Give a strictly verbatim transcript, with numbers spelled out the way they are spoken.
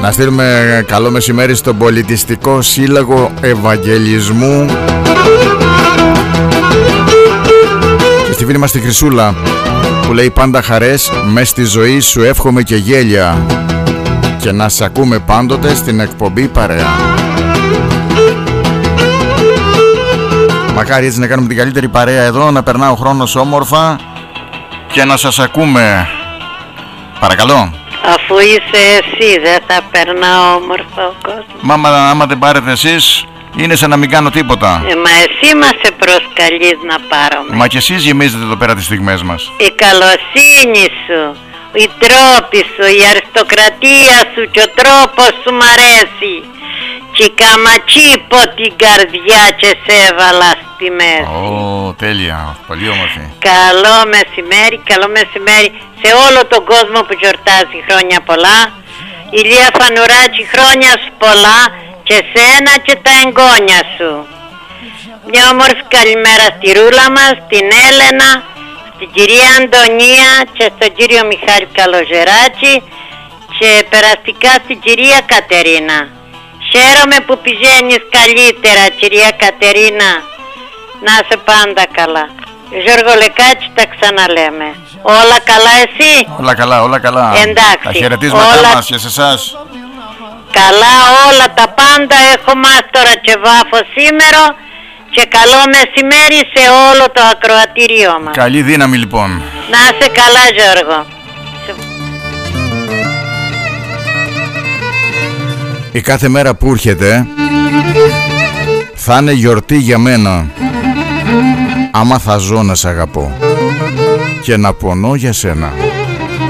Να στείλουμε καλό μεσημέρι στον Πολιτιστικό Σύλλογο Ευαγγελισμού και στη φίλη μας τη Χρυσούλα που λέει πάντα χαρές μες στη ζωή σου, εύχομαι και γέλια και να σε ακούμε πάντοτε στην εκπομπή παρέα. Μακάρι έτσι να κάνουμε την καλύτερη παρέα εδώ, να περνά ο χρόνος όμορφα και να σας ακούμε. Παρακαλώ. Αφού είσαι εσύ δεν θα περνά όμορφα ο κόσμος? Μα άμα, άμα δεν πάρετε εσείς είναι σαν να μην κάνω τίποτα. Ε, μα εσύ μας σε προσκαλείς να πάρουμε. Μα και εσείς γεμίζετε εδώ πέρα τις στιγμές μας. Η καλοσύνη σου, η τρόπη σου, η αριστοκρατία σου και ο τρόπος σου μ' αρέσει. Και καματσίπω την καρδιά και σε έβαλα στη μέση. Ω, oh, τέλεια, πολύ όμορφη. Καλό μεσημέρι, καλό μεσημέρι σε όλο τον κόσμο που γιορτάζει χρόνια πολλά. Ηλία Φανουράκη, χρόνια σου πολλά και σένα και τα εγγόνια σου. Μια όμορφη καλημέρα στη Ρούλα μας, την Έλενα, στην κυρία Αντωνία και στον κύριο Μιχάλη Καλοζεράκη και περαστικά στην κυρία Κατερίνα. Χαίρομαι που πηγαίνεις καλύτερα, κυρία Κατερίνα. Να είσαι πάντα καλά. Γιώργο Λεκάτσι, τα ξαναλέμε. Όλα καλά εσύ? Όλα καλά, όλα καλά. Εντάξει. Τα χαιρετίσματά όλα... μας και σε εσάς. Καλά όλα τα πάντα. Έχω μάστορα και βάφο σήμερα. Και καλό μεσημέρι σε όλο το ακροατήριό μας. Καλή δύναμη λοιπόν. Να είσαι καλά Γιώργο. Η κάθε μέρα που έρχεται θα είναι γιορτή για μένα. Άμα θα ζω να σ' αγαπώ και να πονώ για σένα.